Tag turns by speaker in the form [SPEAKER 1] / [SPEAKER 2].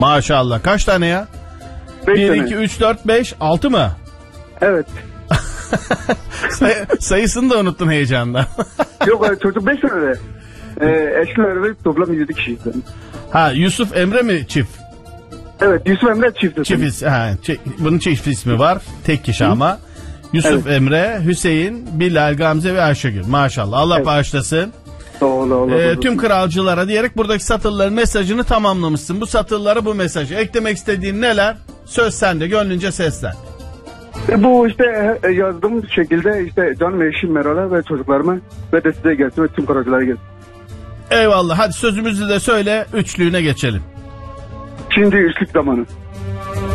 [SPEAKER 1] Maşallah. Kaç tane ya?
[SPEAKER 2] 5
[SPEAKER 1] 1,
[SPEAKER 2] tane.
[SPEAKER 1] 2, 3, 4, 5, 6 mı?
[SPEAKER 2] Evet.
[SPEAKER 1] Sayısını da unuttun heyecandan.
[SPEAKER 2] Yok çocuk 5 tane de. Eşler ve toplam 7 kişiyiz.
[SPEAKER 1] Ha, Yusuf Emre mi çift?
[SPEAKER 2] Evet, Yusuf Emre çift.
[SPEAKER 1] Bunun çift ismi var. Tek kişi ama. Yusuf Emre, Hüseyin, Bilal, Gamze ve Ayşegül. Maşallah. Allah bağışlasın. Tüm kralcılara diyerek buradaki satırların mesajını tamamlamışsın. Bu satırlara bu mesajı. Eklemek istediğin neler? Söz sende. Gönlünce seslen.
[SPEAKER 2] Bu işte yazdığım şekilde işte canım eşim Meral'a ve çocuklarıma ve de size gelsin ve tüm kralcılara gelsin.
[SPEAKER 1] Eyvallah. Hadi sözümüzü de söyle. Üçlüğüne geçelim.
[SPEAKER 2] Şimdi üçlük zamanı.